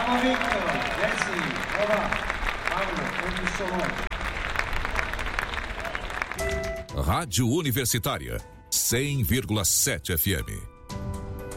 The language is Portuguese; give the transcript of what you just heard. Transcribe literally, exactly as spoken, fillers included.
Bravo Victor, Jesse, Roma, Paulo, thank you so much. Rádio Universitária, cem vírgula sete F M.